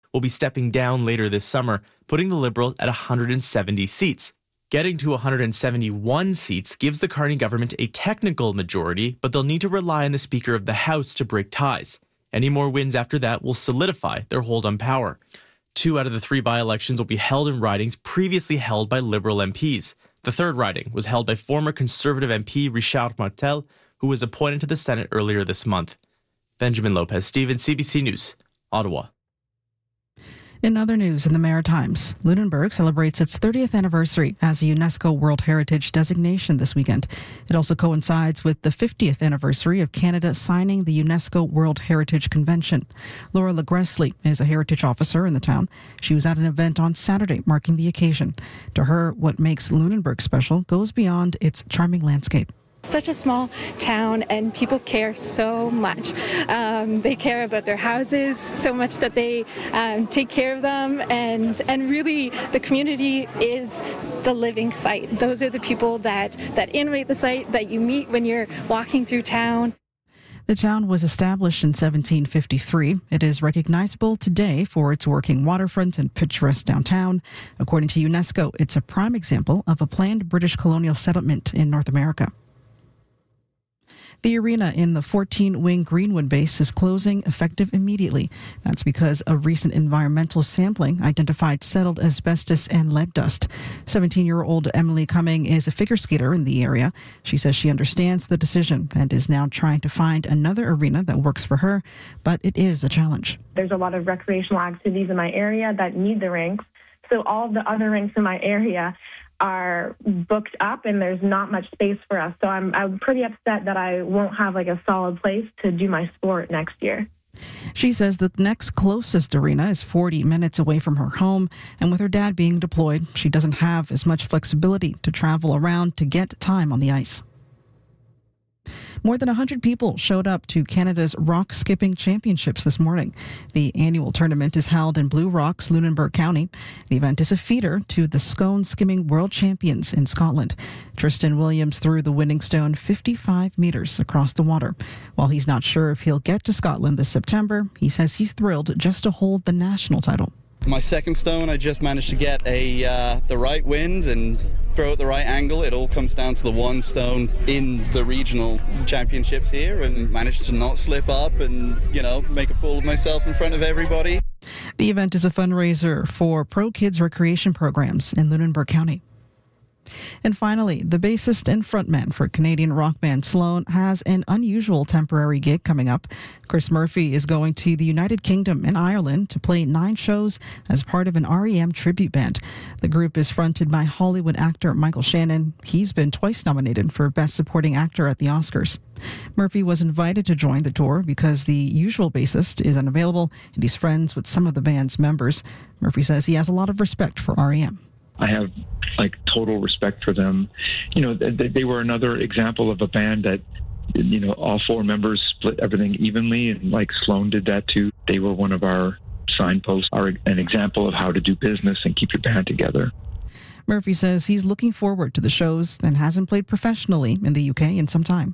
will be stepping down later this summer, putting the Liberals at 170 seats. Getting to 171 seats gives the Carney government a technical majority, but they'll need to rely on the Speaker of the House to break ties. Any more wins after that will solidify their hold on power. 2 out of the 3 by-elections will be held in ridings previously held by Liberal MPs. The third riding was held by former Conservative MP Richard Martel, who was appointed to the Senate earlier this month. Benjamin Lopez-Stevens, CBC News, Ottawa. In other news in the Maritimes, Lunenburg celebrates its 30th anniversary as a UNESCO World Heritage designation this weekend. It also coincides with the 50th anniversary of Canada signing the UNESCO World Heritage Convention. Laura LaGressley is a heritage officer in the town. She was at an event on Saturday marking the occasion. To her, what makes Lunenburg special goes beyond its charming landscape. Such a small town, and people care so much. They care about their houses so much that they take care of them, and really the community is the living site. Those are the people that innovate the site, that you meet when you're walking through town. The town was established in 1753. It is recognizable today for its working waterfront and picturesque downtown. According to UNESCO, it's a prime example of a planned British colonial settlement in North America. The arena in the 14-wing Greenwood base is closing effective immediately. That's because a recent environmental sampling identified settled asbestos and lead dust. 17-year-old Emily Cumming is a figure skater in the area. She says she understands the decision and is now trying to find another arena that works for her, but it is a challenge. There's a lot of recreational activities in my area that need the rinks, so all of the other rinks in my area are booked up and there's not much space for us. So I'm pretty upset that I won't have like a solid place to do my sport next year. She says the next closest arena is 40 minutes away from her home, and with her dad being deployed, she doesn't have as much flexibility to travel around to get time on the ice. More than 100 people showed up to Canada's Rock Skipping Championships this morning. The annual tournament is held in Blue Rocks, Lunenburg County. The event is a feeder to the Scone Skimming World Champions in Scotland. Tristan Williams threw the winning stone 55 meters across the water. While he's not sure if he'll get to Scotland this September, he says he's thrilled just to hold the national title. My second stone, I just managed to get the right wind and throw at the right angle. It all comes down to the one stone in the regional championships here, and managed to not slip up and, make a fool of myself in front of everybody. The event is a fundraiser for Pro Kids recreation programs in Lunenburg County. And finally, the bassist and frontman for Canadian rock band Sloan has an unusual temporary gig coming up. Chris Murphy is going to the United Kingdom and Ireland to play 9 shows as part of an REM tribute band. The group is fronted by Hollywood actor Michael Shannon. He's been twice nominated for Best Supporting Actor at the Oscars. Murphy was invited to join the tour because the usual bassist is unavailable and he's friends with some of the band's members. Murphy says he has a lot of respect for REM. I have total respect for them. They were another example of a band that, all 4 members split everything evenly, and like Sloan did that too. They were one of our signposts, an example of how to do business and keep your band together. Murphy says he's looking forward to the shows and hasn't played professionally in the UK in some time.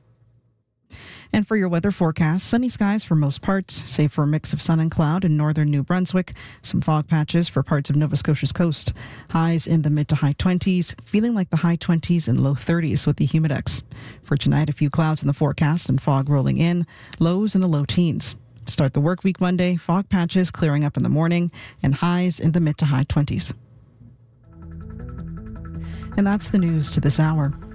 And for your weather forecast, sunny skies for most parts, save for a mix of sun and cloud in northern New Brunswick. Some fog patches for parts of Nova Scotia's coast. Highs in the mid to high 20s, feeling like the high 20s and low 30s with the humidex. For tonight, a few clouds in the forecast and fog rolling in, lows in the low teens. To start the work week Monday, fog patches clearing up in the morning and highs in the mid to high 20s. And that's the news to this hour.